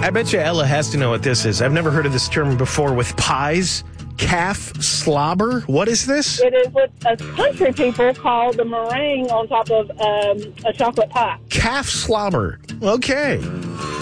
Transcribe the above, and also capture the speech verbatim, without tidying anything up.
I bet you Ella has to know what this is. I've never heard of this term before with pies. Calf slobber? What is this? It is what us country people call the meringue on top of um, a chocolate pie. Calf slobber. Okay.